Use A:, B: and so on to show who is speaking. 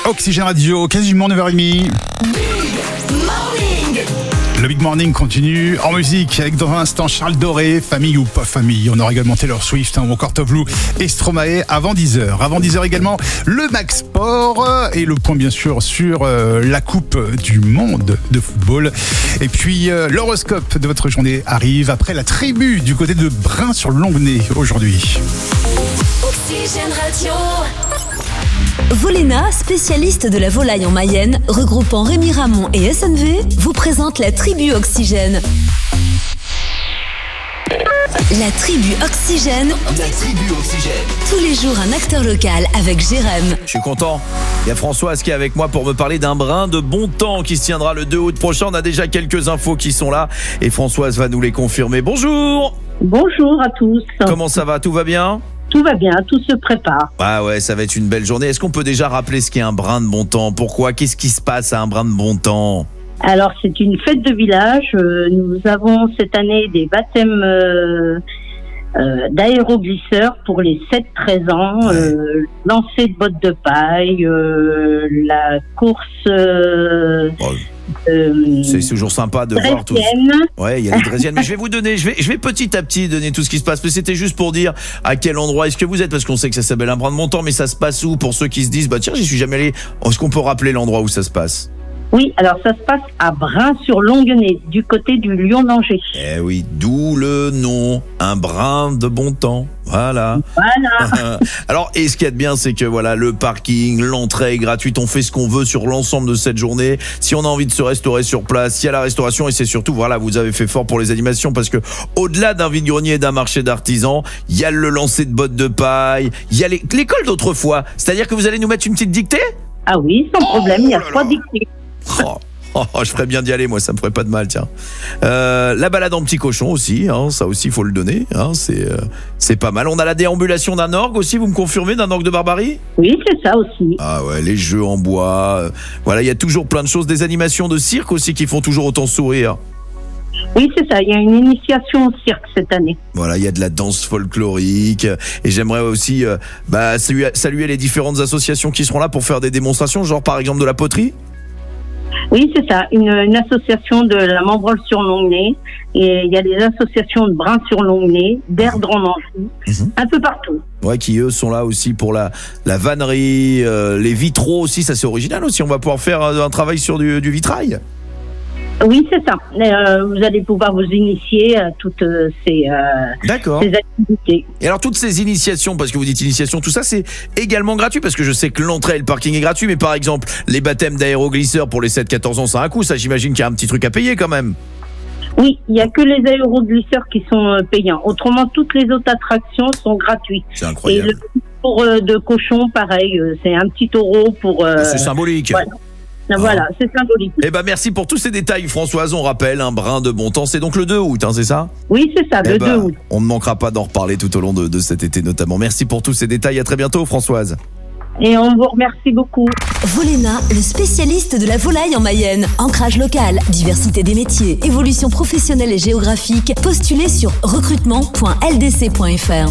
A: Oxygène Radio, quasiment 9h30. Le Big Morning continue en musique avec dans un instant Charles Doré, famille ou pas famille. On aura également Taylor Swift ou encore Tove Lo et Stromae avant 10h. Avant 10h également le Max Sport et le point bien sûr sur la Coupe du Monde de football. Et puis l'horoscope de votre journée arrive après la tribu du côté de Brain-sur-Longuenay aujourd'hui.
B: Oxygène Radio. Volena, spécialiste de la volaille en Mayenne, regroupant Rémi Ramon et SNV, vous présente la tribu Oxygène. La tribu Oxygène.
C: La tribu Oxygène.
B: Tous les jours un acteur local avec Jérém.
D: Je suis content. Il y a Françoise qui est avec moi pour me parler d'un brin de bon temps qui se tiendra le 2 août prochain. On a déjà quelques infos qui sont là et Françoise va nous les confirmer. Bonjour.
E: Bonjour à tous.
D: Comment ça va? Tout va bien?
E: Tout va bien, tout se prépare.
D: Ah ouais, ça va être une belle journée. Est-ce qu'on peut déjà rappeler ce qu'est un brin de bon temps? Pourquoi? Qu'est-ce qui se passe à un brin de bon temps?
E: Alors, c'est une fête de village. Nous avons cette année des baptêmes d'aéroglisseurs pour les 7-13 ans, lancer de bottes de paille, la course...
D: c'est toujours sympa de voir tout. Ouais, il y a les Drésiennes. Mais je vais petit à petit donner tout ce qui se passe. Mais c'était juste pour dire à quel endroit est-ce que vous êtes, parce qu'on sait que ça s'appelle un brin de montant, mais ça se passe où pour ceux qui se disent bah tiens, j'y suis jamais allé. Est-ce qu'on peut rappeler l'endroit où ça se passe?
E: Oui, alors ça se passe à Brain-sur-Longuenay, du côté du Lion d'Angers.
D: Eh oui, d'où le nom, un brin de bon temps. Voilà. Alors, et ce qu'il y a de bien, c'est que voilà, le parking, l'entrée est gratuite, on fait ce qu'on veut sur l'ensemble de cette journée. Si on a envie de se restaurer sur place, il y a la restauration et c'est surtout, voilà, vous avez fait fort pour les animations parce que au-delà d'un vide-grenier et d'un marché d'artisans, il y a le lancer de bottes de paille, il y a l'école d'autrefois. C'est-à-dire que vous allez nous mettre une petite dictée?
E: Ah oui, sans problème, il y a 3 dictées.
D: Je ferais bien d'y aller, moi, ça me ferait pas de mal, tiens. La balade en petit cochon aussi, hein, ça aussi, il faut le donner, hein, c'est pas mal. On a la déambulation d'un orgue aussi, vous me confirmez, d'un orgue de barbarie?
E: Oui, c'est ça aussi.
D: Ah ouais, les jeux en bois, voilà, il y a toujours plein de choses, des animations de cirque aussi qui font toujours autant sourire.
E: Oui, c'est ça, il y a une initiation au cirque cette année.
D: Voilà, il y a de la danse folklorique et j'aimerais aussi saluer les différentes associations qui seront là pour faire des démonstrations, genre par exemple de la poterie.
E: Oui, c'est ça, une association de la Membrol-sur-Longuenay et il y a des associations de Brain-sur-Longuenay, d'Erdre en Anjou, un peu partout.
D: Ouais, qui eux sont là aussi pour la vannerie, les vitraux aussi, ça c'est original aussi, on va pouvoir faire un travail sur du vitrail.
E: Oui, c'est ça. Vous allez pouvoir vous initier à toutes ces activités.
D: Et alors, toutes ces initiations, parce que vous dites initiation, tout ça, c'est également gratuit, parce que je sais que l'entrée et le parking est gratuit, mais par exemple, les baptêmes d'aéroglisseurs pour les 7-14 ans, ça a un coût, ça j'imagine qu'il y a un petit truc à payer quand même.
E: Oui, il n'y a que les aéroglisseurs qui sont payants. Autrement, toutes les autres attractions sont gratuites.
D: C'est incroyable.
E: Et le pour de cochon, pareil, c'est un petit taureau pour...
D: c'est symbolique.
E: Voilà, c'est symbolique.
D: Eh ben merci pour tous ces détails, Françoise. On rappelle, un brin de bon temps, c'est donc le 2 août, hein, c'est ça?
E: Oui, c'est ça, le 2 août.
D: On ne manquera pas d'en reparler tout au long de cet été notamment. Merci pour tous ces détails, à très bientôt, Françoise.
E: Et on vous remercie beaucoup.
B: Volena, le spécialiste de la volaille en Mayenne. Ancrage local, diversité des métiers, évolution professionnelle et géographique. Postulez sur recrutement.ldc.fr.